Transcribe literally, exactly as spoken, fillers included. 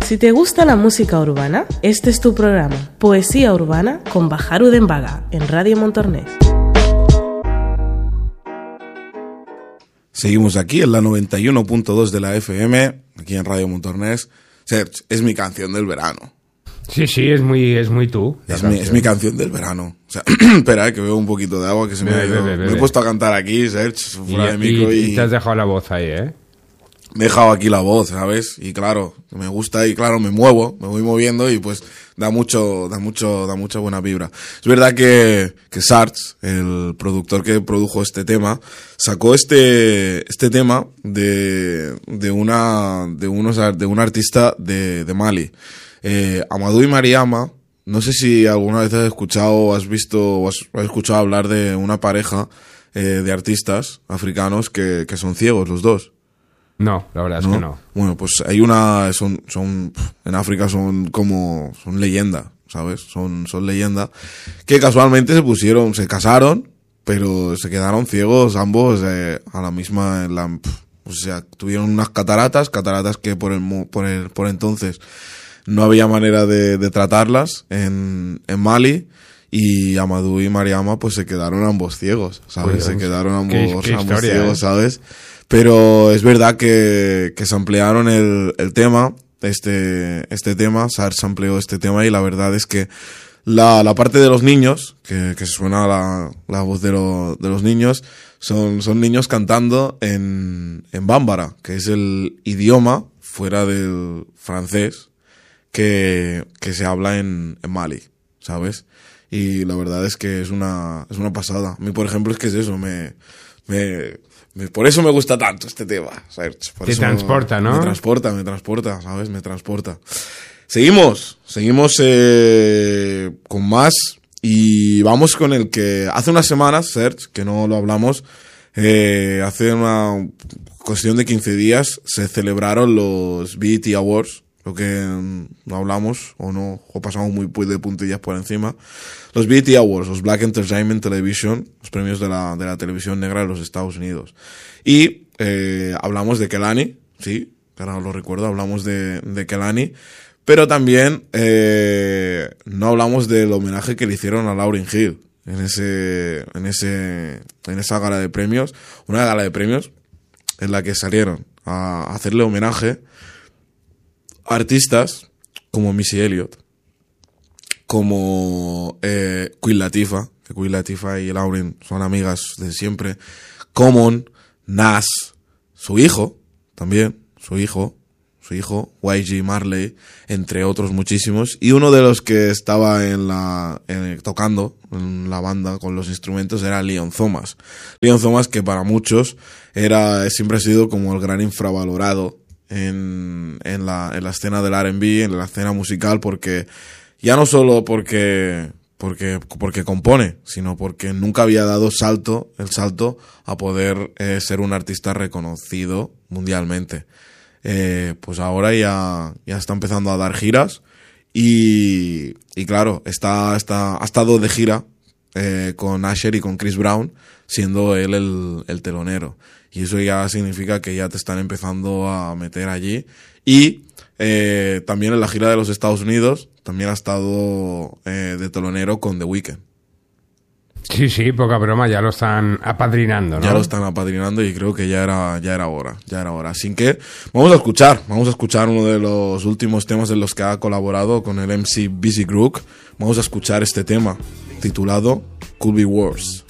Si te gusta la música urbana, este es tu programa, Poesía Urbana con Bajaru Dembaga, en Radio Montornès. Seguimos aquí en la noventa y uno punto dos de la F M, aquí en Radio Montornès. Serge, es mi canción del verano. Sí, sí, es muy, es muy tú. Es mi, es mi canción del verano. O sea, espera, eh, que bebo un poquito de agua, que se me, Bebe, ha ido. bebe, bebe. Me he puesto a cantar aquí, Serge, fuera Y, de micro, y, y, y te has dejado la voz ahí, ¿eh? me he dejado aquí la voz, ¿sabes? Y claro, me gusta y claro, me muevo, me voy moviendo y pues da mucho, da mucho, da mucha buena vibra. Es verdad que, que Sarts, el productor que produjo este tema, sacó este, este tema de, de una, de unos, de un artista de, de Mali. Eh, Amadou y Mariama, no sé si alguna vez has escuchado o has visto o has, has escuchado hablar de una pareja eh, de artistas africanos que, que son ciegos los dos. No, la verdad es ¿No? que no. Bueno, pues hay una, son, son, en África son como, son leyenda, ¿sabes? Son, son leyenda, que casualmente se pusieron, se casaron, pero se quedaron ciegos ambos eh, a la misma, en la, o sea, tuvieron unas cataratas, cataratas que por el, por el, por entonces no había manera de, de tratarlas en, en Mali. Y Amadou y Mariama pues se quedaron ambos ciegos, ¿sabes? Oye, se quedaron ambos, qué- qué ambos historia, ciegos, ¿eh? ¿sabes? Pero es verdad que, que samplearon el, el tema, este, este tema, Sar sampleó este tema y la verdad es que la, la parte de los niños, que, que suena la, la voz de, lo, de los niños, son, son niños cantando en, en bámbara, que es el idioma fuera del francés que, que se habla en, en Mali, ¿sabes? Y la verdad es que es una, es una pasada. A mí, por ejemplo, es que es eso, me, me, me por eso me gusta tanto este tema, ¿sabes? Por Te eso transporta, ¿no? Me transporta, me transporta, ¿sabes? Me transporta. Seguimos, seguimos eh, con más y vamos con el que hace unas semanas, Serge, que no lo hablamos, eh, hace una cuestión de quince días se celebraron los B E T Awards, lo que mm, no hablamos o no, o pasamos muy de puntillas por encima. Los B E T Awards, los Black Entertainment Television, los premios de la, de la televisión negra de los Estados Unidos. Y eh, hablamos de Kehlani, sí, que ahora lo recuerdo, hablamos de, de Kehlani, pero también eh, no hablamos del homenaje que le hicieron a Lauryn Hill en ese, en ese, en esa gala de premios, una gala de premios en la que salieron a hacerle homenaje a artistas como Missy Elliott, como eh, Queen Latifah, que Queen Latifah y Lauryn son amigas de siempre, Common, Nas, su hijo, también, su hijo, su hijo, Y G Marley, entre otros muchísimos, y uno de los que estaba en la, en, tocando en la banda con los instrumentos era Leon Thomas. Leon Thomas, que para muchos era, siempre ha sido como el gran infravalorado en, en la, en la escena del R and B, en la escena musical, porque, ya no solo porque, porque, porque compone, sino porque nunca había dado salto, el salto a poder eh, ser un artista reconocido mundialmente. Eh, pues ahora ya, ya está empezando a dar giras y, y claro, está, está, ha estado de gira eh, con Usher y con Chris Brown, siendo él el, el telonero. Y eso ya significa que ya te están empezando a meter allí. Y eh, también en la gira de los Estados Unidos, también ha estado eh, de telonero con The Weeknd. Sí, sí, poca broma, ya lo están apadrinando, ¿no? Ya lo están apadrinando y creo que ya era, ya era hora, ya era hora. Así que vamos a escuchar, vamos a escuchar uno de los últimos temas en los que ha colaborado con el M C Busy Crook. Vamos a escuchar este tema titulado Could Be Worse.